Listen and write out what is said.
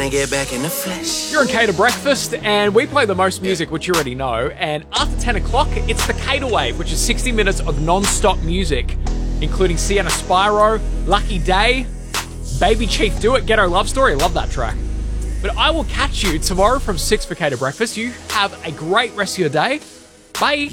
trying to get back in the flesh. You're in Cater Breakfast, and we play the most music, which you already know. And after 10 o'clock, it's the Cater Wave, which is 60 minutes of non-stop music, including Sienna Spyro, Lucky Day, Baby Chief Do It, Ghetto Love Story. I love that track. But I will catch you tomorrow from 6 for Cater Breakfast. You have a great rest of your day. Bye.